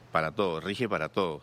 para todos, rige para todos.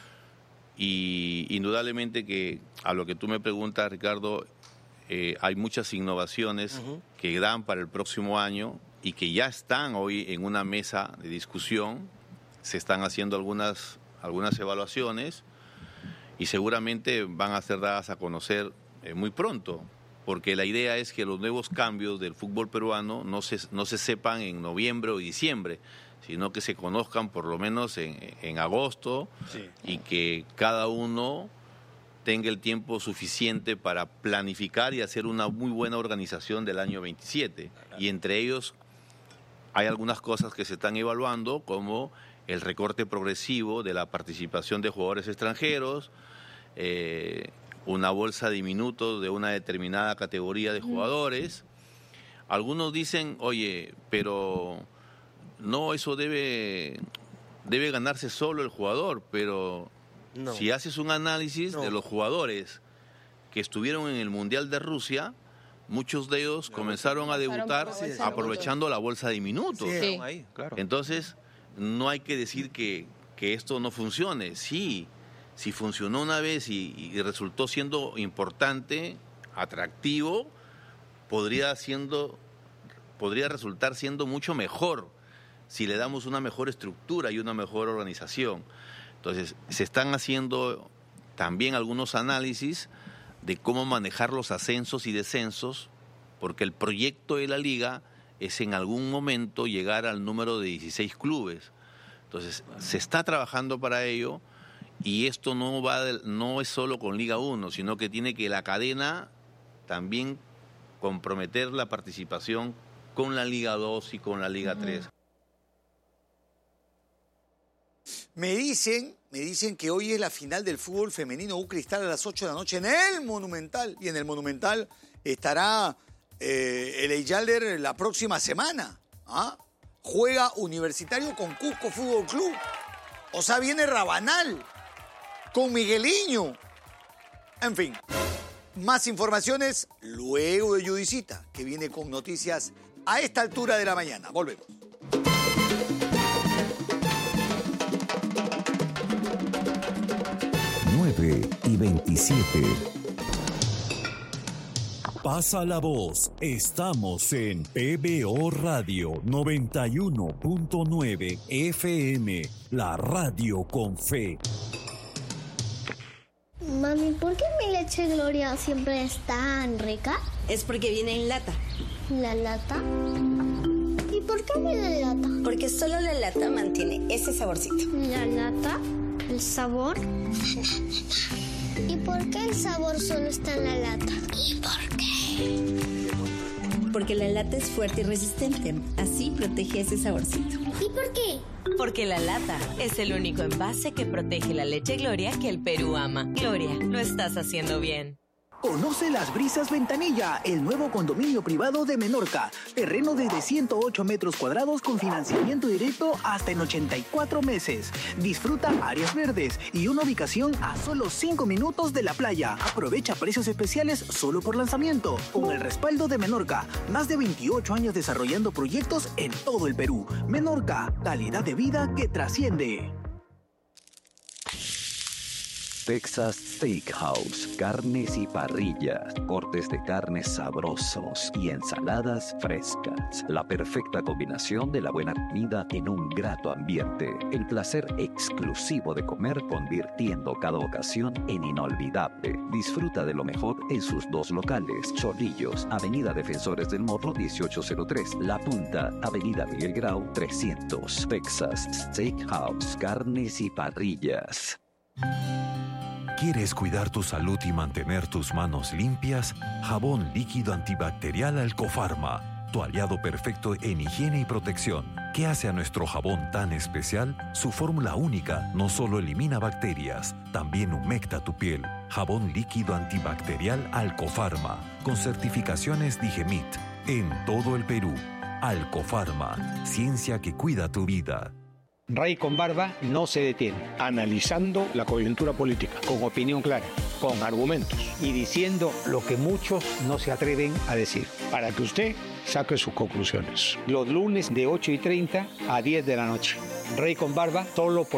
Y indudablemente que a lo que tú me preguntas, Ricardo, hay muchas innovaciones que dan para el próximo año y que ya están hoy en una mesa de discusión. Se están haciendo algunas evaluaciones y seguramente van a ser dadas a conocer muy pronto, porque la idea es que los nuevos cambios del fútbol peruano no se sepan en noviembre o diciembre, sino que se conozcan por lo menos en agosto, sí, y que cada uno tenga el tiempo suficiente para planificar y hacer una muy buena organización del año 27. Y entre ellos hay algunas cosas que se están evaluando, como el recorte progresivo de la participación de jugadores extranjeros, una bolsa de minutos de una determinada categoría de jugadores. Algunos dicen, oye, pero no, eso debe ganarse solo el jugador, pero no. Si haces un análisis de los jugadores que estuvieron en el Mundial de Rusia, muchos de ellos comenzaron a debutar aprovechando la bolsa de minutos. Sí. Ahí, claro. Entonces, no hay que decir que esto no funcione. Sí, si funcionó una vez y resultó siendo importante, atractivo, podría resultar siendo mucho mejor si le damos una mejor estructura y una mejor organización. Entonces, se están haciendo también algunos análisis de cómo manejar los ascensos y descensos, porque el proyecto de la liga es en algún momento llegar al número de 16 clubes. Entonces, se está trabajando para ello, y esto no es solo con Liga 1, sino que tiene que la cadena también comprometer la participación con la Liga 2 y con la Liga 3. Me dicen que hoy es la final del fútbol femenino U Cristal a las 8 de la noche en el Monumental. Y en el Monumental estará el Eyjalder la próxima semana. Juega Universitario con Cusco Fútbol Club. O sea, viene Rabanal con Migueliño. En fin, más informaciones luego de Judicita, que viene con noticias a esta altura de la mañana. Volvemos. y 27. Pasa la voz. Estamos en PBO Radio 91.9 FM, la radio con fe. Mami, ¿por qué mi leche Gloria siempre es tan rica? Es porque viene en lata. ¿La lata? ¿Y por qué viene en lata? Porque solo la lata mantiene ese saborcito. ¿La lata? ¿El sabor? ¿Y por qué el sabor solo está en la lata? ¿Y por qué? Porque la lata es fuerte y resistente. Así protege ese saborcito. ¿Y por qué? Porque la lata es el único envase que protege la leche Gloria que el Perú ama. Gloria, lo estás haciendo bien. Conoce Las Brisas Ventanilla, el nuevo condominio privado de Menorca. Terreno desde 108 metros cuadrados con financiamiento directo hasta en 84 meses. Disfruta áreas verdes y una ubicación a solo 5 minutos de la playa. Aprovecha precios especiales solo por lanzamiento. Con el respaldo de Menorca, más de 28 años desarrollando proyectos en todo el Perú. Menorca, calidad de vida que trasciende. Texas Steakhouse, carnes y parrillas, cortes de carnes sabrosos y ensaladas frescas. La perfecta combinación de la buena comida en un grato ambiente. El placer exclusivo de comer, convirtiendo cada ocasión en inolvidable. Disfruta de lo mejor en sus dos locales. Chorrillos, Avenida Defensores del Morro 1803. La Punta, Avenida Miguel Grau 300. Texas Steakhouse, carnes y parrillas. ¿Quieres cuidar tu salud y mantener tus manos limpias? Jabón líquido antibacterial Alcofarma, tu aliado perfecto en higiene y protección. ¿Qué hace a nuestro jabón tan especial? Su fórmula única no solo elimina bacterias, también humecta tu piel. Jabón líquido antibacterial Alcofarma, con certificaciones Digemit, en todo el Perú. Alcofarma, ciencia que cuida tu vida. Ray con Barba no se detiene, analizando la coyuntura política, con opinión clara, con argumentos y diciendo lo que muchos no se atreven a decir, para que usted saque sus conclusiones. Los lunes de 8:30 a 10 de la noche. Ray con Barba, solo por